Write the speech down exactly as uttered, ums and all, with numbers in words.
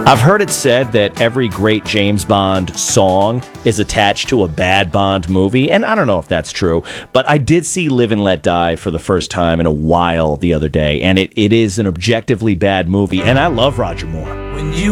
I've heard it said that every great James Bond song is attached to a bad Bond movie, and I don't know if that's true, but I did see Live and Let Die for the first time in a while the other day, and it, it is an objectively bad movie, and I love Roger Moore. When you